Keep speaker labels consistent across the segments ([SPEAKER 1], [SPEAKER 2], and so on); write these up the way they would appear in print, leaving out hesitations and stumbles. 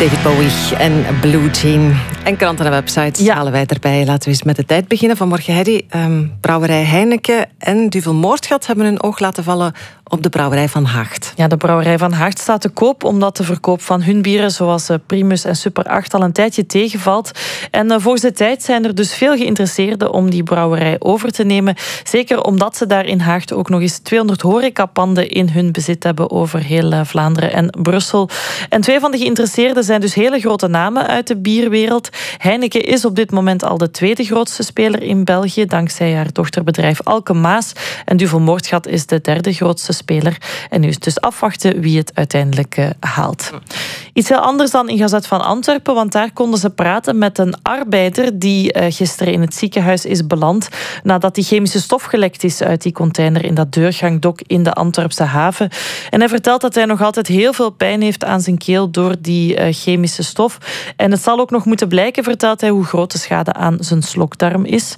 [SPEAKER 1] David Bowie en Blue Jean. En kranten en websites halen wij erbij. Laten we eens met de tijd beginnen. Vanmorgen, Heidi. Brouwerij Heineken en Duvel Moordgat hebben hun oog laten vallen op de brouwerij van Haagt.
[SPEAKER 2] Ja, de brouwerij van Haagt staat te koop omdat de verkoop van hun bieren zoals Primus en Super 8 al een tijdje tegenvalt. En volgens de tijd zijn er dus veel geïnteresseerden om die brouwerij over te nemen. Zeker omdat ze daar in Haagt ook nog eens 200 horecapanden in hun bezit hebben over heel Vlaanderen en Brussel. En 2 van de geïnteresseerden zijn dus hele grote namen uit de bierwereld. Heineken is op dit moment al de 2e grootste speler in België, dankzij haar dochterbedrijf Alkemaas. En Duvel Moordgat is de 3e grootste speler. En nu is het dus afwachten wie het uiteindelijk haalt. Iets heel anders dan in Gazet van Antwerpen, want daar konden ze praten met een arbeider die gisteren in het ziekenhuis is beland nadat die chemische stof gelekt is uit die container in dat deurgangdok in de Antwerpse haven. En hij vertelt dat hij nog altijd heel veel pijn heeft aan zijn keel door die chemische stof. En het zal ook nog moeten blijken, vertelt hij, hoe groot de schade aan zijn slokdarm is.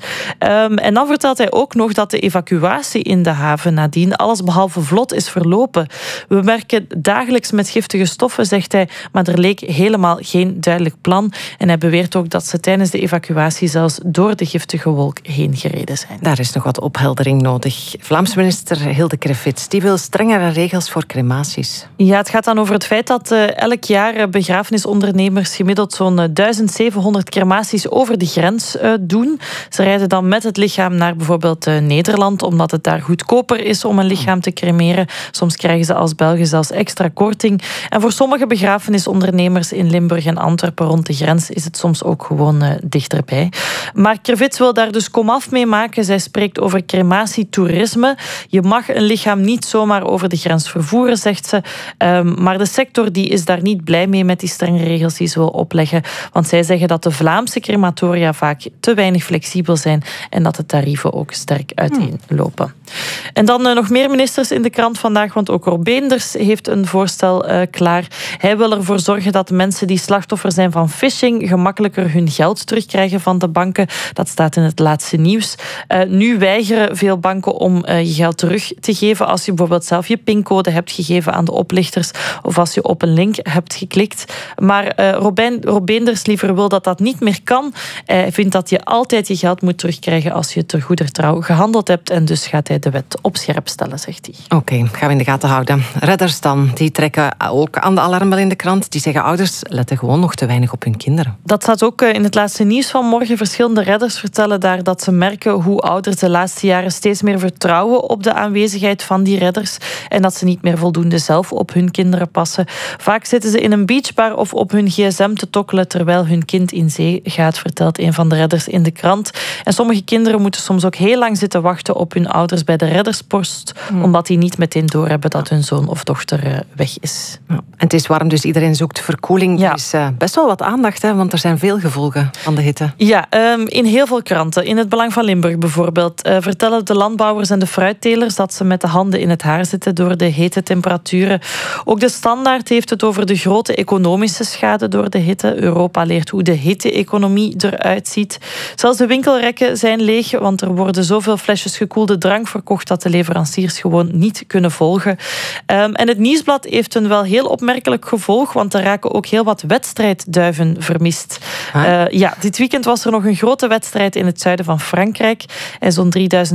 [SPEAKER 2] En dan vertelt hij ook nog dat de evacuatie in de haven nadien allesbehalve vlot is verlopen. We werken dagelijks met giftige stoffen, zegt hij, maar er leek helemaal geen duidelijk plan. En hij beweert ook dat ze tijdens de evacuatie zelfs door de giftige wolk heen gereden zijn.
[SPEAKER 1] Daar is nog wat opheldering nodig. Vlaams minister Hilde Krevits die wil strengere regels voor crematies.
[SPEAKER 2] Ja, het gaat dan over het feit dat elk jaar begrafenisondernemers gemiddeld zo'n 1700 crematies over de grens doen. Ze rijden dan met het lichaam naar bijvoorbeeld Nederland, omdat het daar goedkoper is om een lichaam te cremeren. Soms krijgen ze als Belgen zelfs extra korting. En voor sommige begrafenisondernemers in Limburg en Antwerpen rond de grens is het soms ook gewoon dichterbij. Maar Krevits wil daar dus komaf mee maken. Zij spreekt over crematietoerisme. Je mag een lichaam niet zomaar over de grens vervoeren, zegt ze. Maar de sector die is daar niet blij mee met die strenge regels die ze wil opleggen. Want zij zeggen dat de Vlaamse crematoria vaak te weinig flexibel zijn en dat de tarieven ook sterk uiteenlopen. En dan nog meer ministers in de krant vandaag, want ook Rob Beenders heeft een voorstel klaar. Hij wil ervoor zorgen dat mensen die slachtoffer zijn van phishing gemakkelijker hun geld terugkrijgen van de banken. Dat staat in het laatste nieuws. Nu weigeren veel banken om je geld terug te geven als je bijvoorbeeld zelf je pincode hebt gegeven aan de oplichters of als je op een link hebt geklikt. Maar Rob Beenders liever wil dat dat niet meer kan. Hij vindt dat je altijd je geld moet terugkrijgen als je ter goeder trouw gehandeld hebt en dus gaat hij de wet op scherp stellen, zegt hij.
[SPEAKER 1] Oké, gaan we in de gaten houden. Redders dan, die trekken ook aan de alarmbel in de krant. Die zeggen ouders letten gewoon nog te weinig op hun kinderen.
[SPEAKER 2] Dat staat ook in het laatste nieuws van morgen. Verschillende redders vertellen daar dat ze merken hoe ouders de laatste jaren steeds meer vertrouwen op de aanwezigheid van die redders en dat ze niet meer voldoende zelf op hun kinderen passen. Vaak zitten ze in een beachbar of op hun gsm te tokkelen terwijl hun kind in zee gaat, vertelt een van de redders in de krant. En sommige kinderen moeten soms ook heel lang zitten wachten op hun ouders bij de redderspost, omdat die niet meteen doorhebben dat hun zoon of dochter weg is.
[SPEAKER 1] Ja. En het is warm, dus iedereen zoekt verkoeling. Ja. Er is best wel wat aandacht, hè, want er zijn veel gevolgen van de hitte.
[SPEAKER 2] Ja, in heel veel kranten. In het Belang van Limburg bijvoorbeeld vertellen de landbouwers en de fruittelers dat ze met de handen in het haar zitten door de hete temperaturen. Ook de Standaard heeft het over de grote economische schade door de hitte. Europa leert hoe de hitte-economie eruit ziet. Zelfs de winkelrekken zijn leeg, want er worden zoveel flesjes gekoelde drank verkocht dat de leveranciers gewoon niet kunnen volgen. En het Nieuwsblad heeft een wel heel opmerkelijk gevolg, want er raken ook heel wat wedstrijdduiven vermist. Ja, dit weekend was er nog een grote wedstrijd in het zuiden van Frankrijk. En zo'n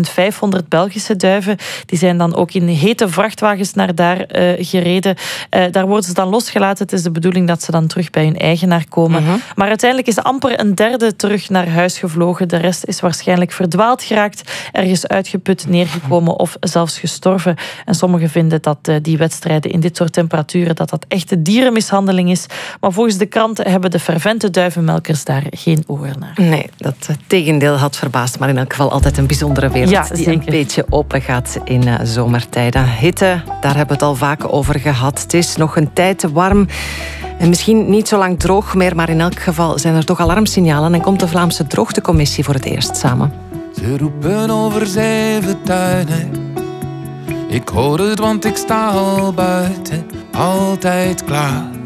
[SPEAKER 2] 3500 Belgische duiven. Die zijn dan ook in hete vrachtwagens naar daar gereden. Daar worden ze dan losgelaten. Het is de bedoeling dat ze dan terug bij hun eigenaar komen. Maar uiteindelijk is amper een derde terug naar huis gevlogen. De rest is waarschijnlijk verdwaald geraakt, ergens uitgeput neergekomen of zelfs gestorven. En sommigen vinden dat die wedstrijden in dit soort temperaturen dat echte dierenmishandeling is. Maar volgens de kranten hebben de fervente duivenmelkers daar geen oor naar.
[SPEAKER 1] Nee, dat tegendeel had verbaasd. Maar in elk geval altijd een bijzondere wereld die een beetje open gaat in zomertijden. Hitte, daar hebben we het al vaak over gehad. Het is nog een tijd te warm. En misschien niet zo lang droog meer, maar in elk geval zijn er toch alarmsignalen en komt de Vlaamse Droogtecommissie voor het eerst samen.
[SPEAKER 3] Ze roepen over 7 tuinen. Ik hoor het, want ik sta al buiten, altijd klaar.